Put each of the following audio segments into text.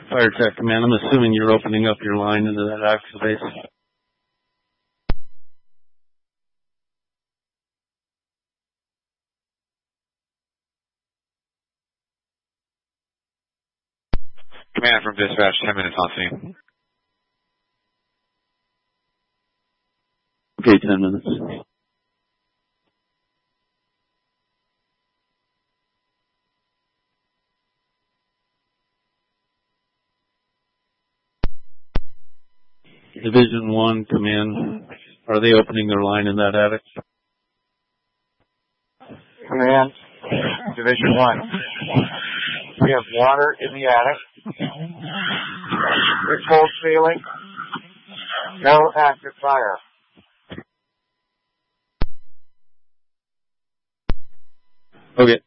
Fire Tech Command, I'm assuming you're opening up your line into that actual base. Command from dispatch, 10 minutes on scene. Okay, 10 minutes. Division 1 Command, are they opening their line in that attic? Command, Division 1. We have water in the attic. Controlled ceiling. No active fire. Okay.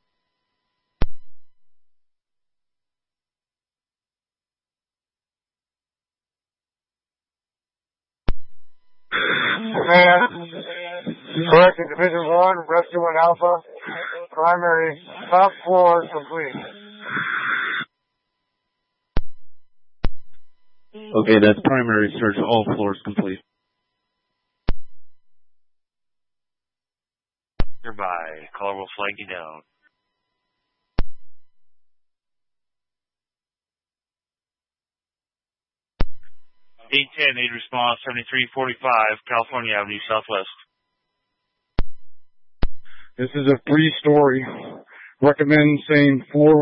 Command, correct in Division 1, Rescue 1 Alpha. Primary top floor complete. Okay, that's primary search, all floors complete. Nearby, caller will flag you down. 810, aid response 7345, California Avenue Southwest. This is a 3-story. Recommend saying floor